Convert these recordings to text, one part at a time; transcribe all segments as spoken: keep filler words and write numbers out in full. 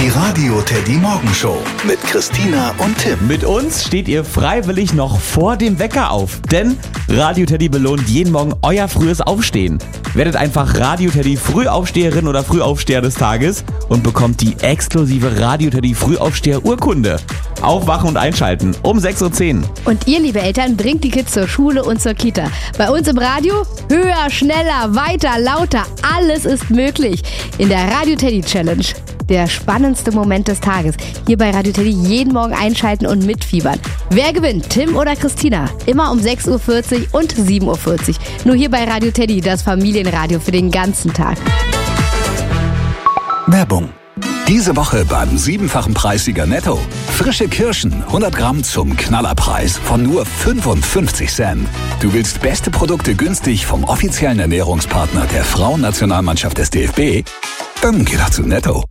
Die Radio Teddy Morgenshow mit Christina und Tim. Mit uns steht ihr freiwillig noch vor dem Wecker auf, denn Radio Teddy belohnt jeden Morgen euer frühes Aufstehen. Werdet einfach Radio Teddy Frühaufsteherin oder Frühaufsteher des Tages und bekommt die exklusive Radio Teddy Frühaufsteher Urkunde. Aufwachen und einschalten um sechs Uhr zehn. Und ihr, liebe Eltern, bringt die Kids zur Schule und zur Kita. Bei uns im Radio höher, schneller, weiter, lauter, alles ist möglich. In der Radio Teddy Challenge. Der spannendste Moment des Tages. Hier bei Radio Teddy jeden Morgen einschalten und mitfiebern. Wer gewinnt, Tim oder Christina? Immer um sechs Uhr vierzig und sieben Uhr vierzig. Nur hier bei Radio Teddy, das Familienradio für den ganzen Tag. Werbung. Diese Woche beim siebenfachen Preissieger Netto. Frische Kirschen, hundert Gramm zum Knallerpreis von nur fünfundfünfzig Cent. Du willst beste Produkte günstig vom offiziellen Ernährungspartner der Frauennationalmannschaft des D F B? Dann geh doch zu Netto.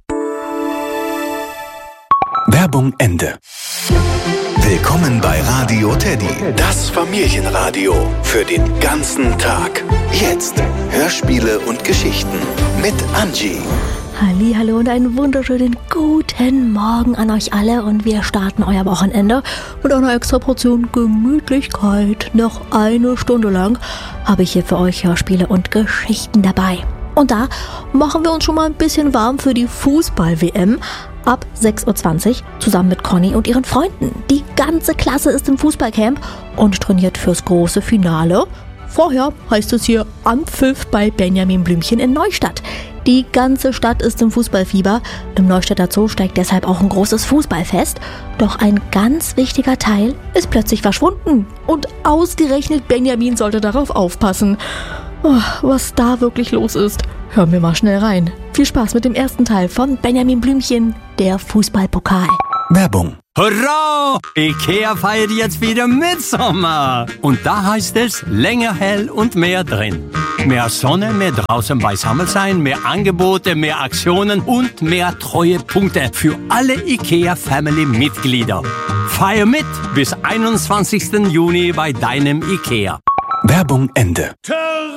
Werbung Ende. Willkommen bei Radio Teddy, das Familienradio für den ganzen Tag. Jetzt Hörspiele und Geschichten mit Angie. Hallihallo und einen wunderschönen guten Morgen an euch alle und wir starten euer Wochenende mit einer extra Portion Gemütlichkeit. Noch eine Stunde lang habe ich hier für euch Hörspiele und Geschichten dabei. Und da machen wir uns schon mal ein bisschen warm für die Fußball-W M ab sechs Uhr zwanzig zusammen mit Conny und ihren Freunden. Die ganze Klasse ist im Fußballcamp und trainiert fürs große Finale. Vorher heißt es hier Anpfiff bei Benjamin Blümchen in Neustadt. Die ganze Stadt ist im Fußballfieber. Im Neustädter Zoo steigt deshalb auch ein großes Fußballfest. Doch ein ganz wichtiger Teil ist plötzlich verschwunden. Und ausgerechnet Benjamin sollte darauf aufpassen. Oh, was da wirklich los ist, hören wir mal schnell rein. Viel Spaß mit dem ersten Teil von Benjamin Blümchen, der Fußballpokal. Werbung. Hurra! Ikea feiert jetzt wieder Mitsommer. Und da heißt es länger hell und mehr drin. Mehr Sonne, mehr draußen beisammen sein, mehr Angebote, mehr Aktionen und mehr Treuepunkte für alle Ikea-Family-Mitglieder. Feier mit bis einundzwanzigsten Juni bei deinem Ikea. Werbung Ende.